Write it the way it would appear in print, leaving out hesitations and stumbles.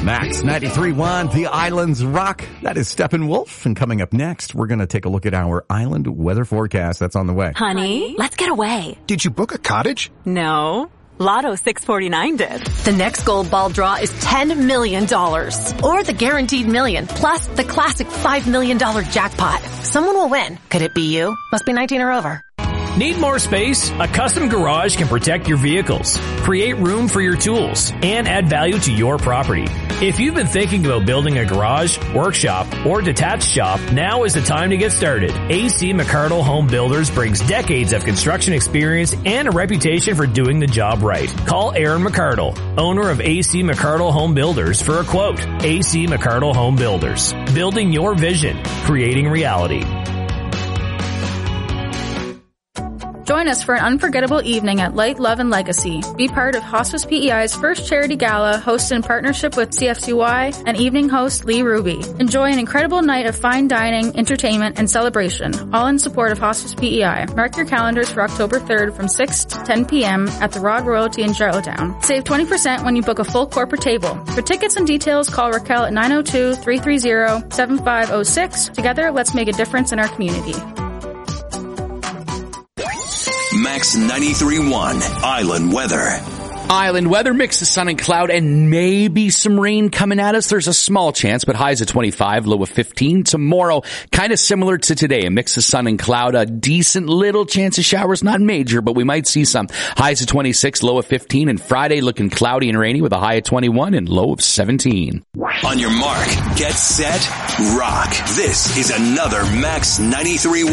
Max 93.1, the islands rock. That is Steppenwolf. And coming up next, we're going to take a look at our island weather forecast. That's on the way. Honey, let's get away. Did you book a cottage? No. Lotto 649 did. The next gold ball draw is $10 million. Or the guaranteed million, plus the classic $5 million jackpot. Someone will win. Could it be you? Must be 19 or over. Need more space? A custom garage can protect your vehicles, create room for your tools, and add value to your property. If you've been thinking about building a garage, workshop, or detached shop, now is the time to get started. AC McCardle Home Builders brings decades of construction experience and a reputation for doing the job right. Call Aaron McCardle, owner of AC McCardle Home Builders, for a quote. AC McCardle Home Builders. Building your vision. Creating reality. Join us for an unforgettable evening at Light, Love, and Legacy. Be part of Hospice PEI's first charity gala, hosted in partnership with CFCY and evening host Lee Ruby. Enjoy an incredible night of fine dining, entertainment, and celebration, all in support of Hospice PEI. Mark your calendars for October 3rd from 6 to 10 p.m. at the Rod Royalty in Charlottetown. Save 20% when you book a full corporate table. For tickets and details, call Raquel at 902-330-7506. Together, let's make a difference in our community. Max 93.1 Island Weather. Island weather, mix of sun and cloud, and maybe some rain coming at us. There's a small chance, but highs at 25, low of 15. Tomorrow, kind of similar to today, a mix of sun and cloud, a decent little chance of showers, not major, but we might see some. Highs at 26, low of 15, and Friday looking cloudy and rainy with a high of 21 and low of 17. On your mark, get set, rock. This is another Max 93.1